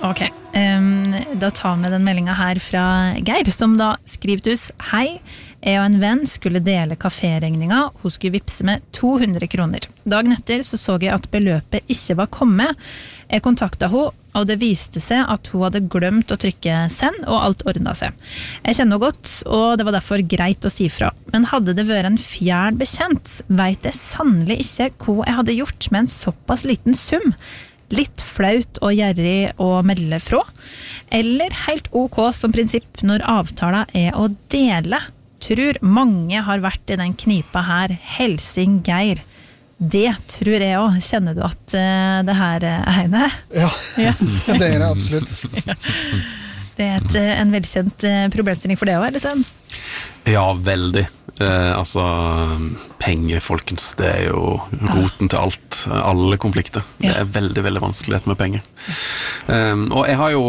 Ok, da tar vi den meldingen her fra Geir, som da skriver til oss: Hei, jeg og en venn skulle dele kaféregninga, hun skulle vipse med 200 kroner. Dagen etter så jeg at beløpet ikke var kommet. Jeg kontaktet henne, og det viste seg at hun hadde glemt å trykke send, og alt ordnet seg. Jeg kjenner henne godt, og det var derfor greit å si fra. Men hadde det vært en fjern bekjent, vet jeg sannelig ikke hva jeg hadde gjort med en såpass liten sum. Litt flaut og gjerrig å melde fra, eller helt ok som prinsipp når avtalen å dele. Tror mange har vært i den knipa her. Helsing Geir. Det tror jeg også. Kjenner du at det her Heine? Ja, det det absolutt. Det en velkjent problemstilling for det også, liksom? Ja, veldig. Altså, penger, folkens, det jo roten til alt, alle konflikter. Det veldig, veldig vanskelighet med penger. Og jeg har jo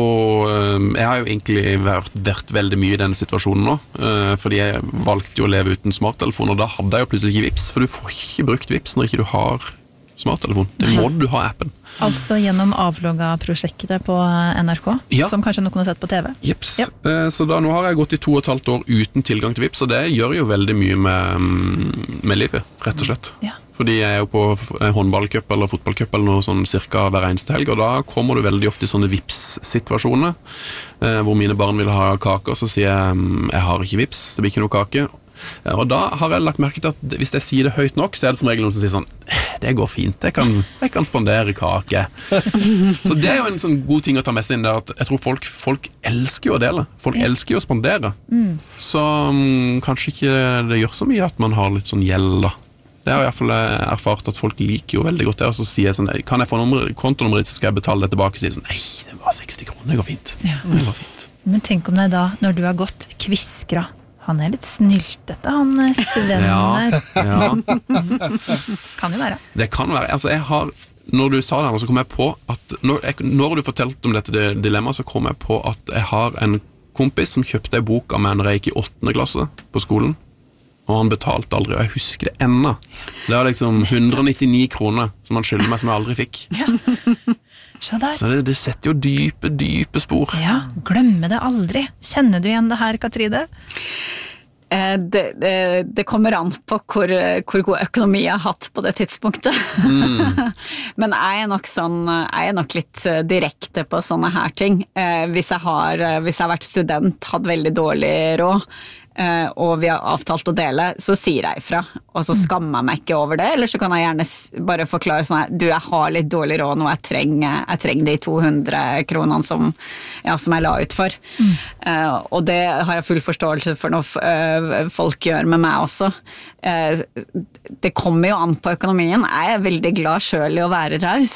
egentlig vært veldig mye i denne situasjonen nå, fordi jeg valgte jo å leve uten smarttelefon, og da hadde jeg jo plutselig ikke Vips, for du får ikke brukt Vips når ikke du har smarttelefon. Det må du ha appen. Altså gjennom avlogga-prosjektet på NRK, som kanskje noen har sett på TV. Jeps. Så da, nå har jeg gått i 2,5 år uten tilgang til Vips, og det gjør jo veldig mye med livet, rett og slett. Fordi jeg jo på håndballcup eller fotballcup eller noe sånn cirka hver eneste helg, og da kommer du veldig ofte i sånne Vips-situasjoner, hvor mine barn vil ha kaker, så sier jeg har ikke Vips, det blir ikke noe kake. Og da har jeg lagt merke til at hvis jeg sier det høyt nok, så det som regel noen som sier sånn, det går fint, jeg kan spandere kake. Så det jo en sånn god ting å ta med seg inn der, at jeg tror folk elsker jo å dele. Folk elsker jo å spandere. Så kanskje ikke det gjør så mye at man har litt sånn gjeld da. Det har jeg i hvert fall erfart at folk liker jo veldig godt det, og så sier jeg sånn, kan jeg få kontonummeret ditt, så skal jeg betale det tilbake, og sier sånn, nei, det var 60 kroner, det går fint. Det går fint. Men tenk om det da, når du har gått kviskra, han litt snyltete, han Sven der. Kan jo være. Det kan være. Altså, når du sa det her, så kom jeg på at når du fortalte om dette dilemmaet, så kom jeg på at jeg har en kompis som kjøpte en bok av meg når jeg gikk i 8. klasse på skolen, og han betalte aldri, og jeg husker det enda. Det var liksom 199 kroner som han skyldte meg, som jeg aldri fikk. Så det setter jo dype spor. Ja, glemme det aldri. Kjenner du igjen det her, Katrine? Det kommer an på hvor god økonomi jeg har hatt på det tidspunktet. Men jeg nok litt direkte på sånne her ting. Hvis jeg har vært student, hatt veldig dårlig råd, og vi har avtalt å dele, så sier jeg ifra, og så skammer jeg meg ikke over det, eller så kan jeg gjerne bare forklare sånn her, jeg har litt dårlig råd nå, jeg trenger de 200 kronene som jeg la ut for. Og det har jeg full forståelse for når folk gjør med meg også. Det kommer jo an på økonomien. Jeg veldig glad selv i å være raus.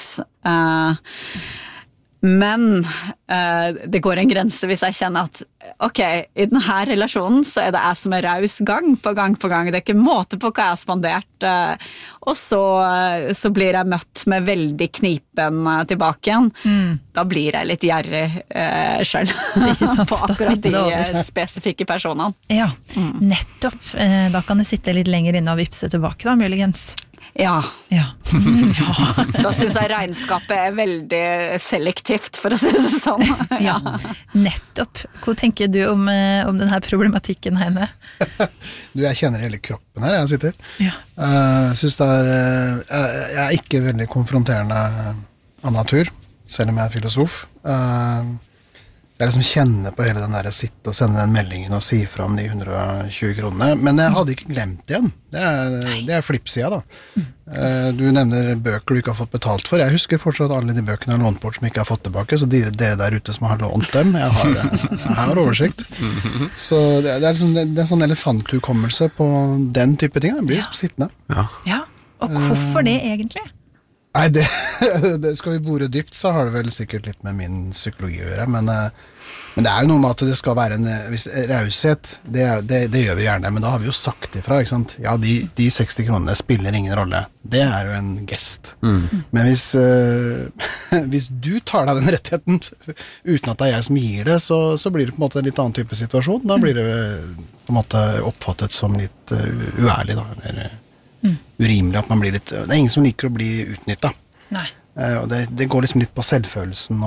Men det går en grense hvis jeg kjenner at ok, i denne relasjonen så det jeg som raus gang på gang på gang, det ikke måte på hva jeg har spandert, og så blir jeg møtt med veldig knipen tilbake igjen. Da blir jeg litt gjerrig selv på akkurat de spesifikke personene. Ja, nettopp. Da kan det sitte litt lenger inne og vipse tilbake da, muligens. Ja. Da synes jeg regnskapet veldig selektivt, for å si det sånn. Ja, nettopp. Hva tenker du om denne problematikken, Heine? Jeg kjenner hele kroppen her, jeg sitter. Synes jeg ikke veldig konfronterende av natur, selv om jeg filosof. Jeg liksom kjenner på hele den der sitte og sende den meldingen og si fra om de 120 kronene, men jeg hadde ikke glemt igjen. Det flippsida da. Du nevner bøker du ikke har fått betalt for. Jeg husker fortsatt alle de bøkene jeg har lånt bort som jeg ikke har fått tilbake, så dere der ute som har lånt dem, jeg har oversikt. Så det liksom, det en sånn elefanthukommelse på den type ting. Det blir sittende. Ja, og hvorfor det egentlig? Nei, det skal vi bore dypt, så har det vel sikkert litt med min psykologi å gjøre, men det jo noe med at det skal være en viss raushet, det gjør vi gjerne, men da har vi jo sagt ifra, ikke sant? Ja, de 60 kronene spiller ingen rolle. Det jo en gest. Men hvis du tar deg den rettigheten uten at det jeg som gir det, så blir det på en måte en litt annen type situasjon. Da blir det på en måte oppfattet som litt uærlig da, eller urimelig at man blir litt, det ingen som liker å bli utnyttet. Nei. Og det går liksom litt på selvfølelsen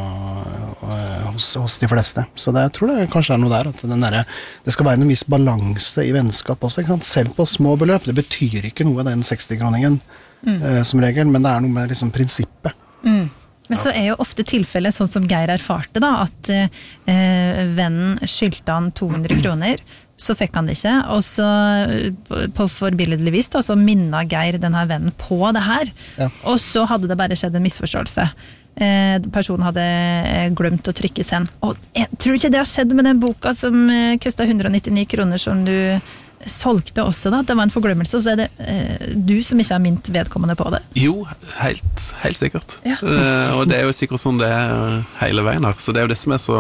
hos de fleste. Så jeg tror det kanskje noe der, at det skal være en viss balanse i vennskap også, ikke sant? Selv på små beløp. Det betyr ikke noe, den 60-kroningen, som regel, men det noe med liksom prinsippet. Men så jo ofte tilfellet, sånn som Geir erfarte da, at vennen skyldte han 200 kroner, så fikk han det ikke, og så på forbilledlig vis da, så minnet Geir denne vennen på det her, og så hadde det bare skjedd en misforståelse. Personen hadde glemt å trykke send. Og jeg tror ikke det har skjedd med den boka som kostet 199 kroner som du solgte også da, det var en forglemmelse, og så det du som ikke har mint vedkommende på det. Jo, helt sikkert. Og det jo sikkert sånn det hele veien her, så det jo det som så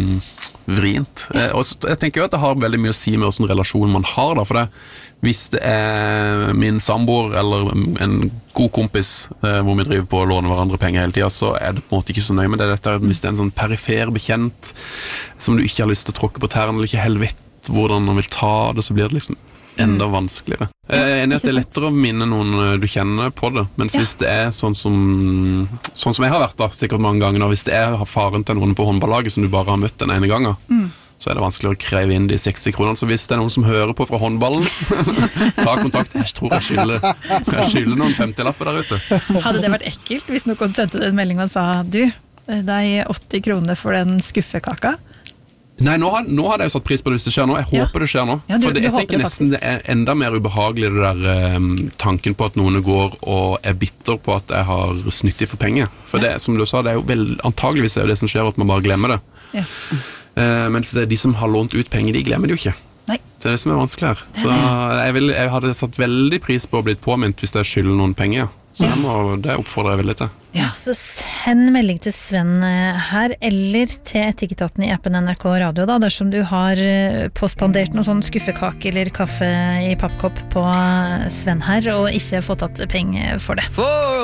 vrient. Og jeg tenker jo at det har veldig mye å si med hvilken relasjon man har da, for hvis det min samboer eller en god kompis hvor vi driver på å låne hverandre penger hele tiden, så det på en måte ikke så nøye med det. Hvis det en sånn perifer bekjent som du ikke har lyst til å tråkke på tærne, eller ikke helt vet hvordan man vil ta det, så blir det liksom enda vanskeligere. Jeg enig at det lettere å minne noen du kjenner på det, mens hvis det sånn som jeg har vært da, sikkert mange ganger, og hvis det har faren til noen på håndballaget som du bare har møtt den ene gangen, så det vanskeligere å kreve inn de 60 kronene. Så hvis det noen som hører på fra håndballen, ta kontakt. Jeg tror jeg skylder noen 50-lapper der ute. Hadde det vært ekkelt hvis noen sendte en melding og sa, du, det 80 kroner for den skuffekaka? Nei, nå hadde jeg satt pris på det hvis det skjer nå. Jeg håper det skjer nå. For jeg tenker nesten det enda mer ubehagelig det der tanken på at noen går og bitter på at jeg har snytt i for penger. For det, som du sa, det jo antageligvis det som skjer at man bare glemmer det. Mens det de som har lånt ut penger, de glemmer det jo ikke. Nei. Det det som vanskelig her. Så jeg hadde satt veldig pris på å bli påminnet hvis jeg skylder noen penger. Så det oppfordrer jeg veldig til. Ja, så send melding til Sven her, eller til Etikketaten i appen NRK Radio da, dersom du har påspandert noe sånn skuffekake eller kaffe i pappkopp på Sven her, og ikke fått tatt penger for det.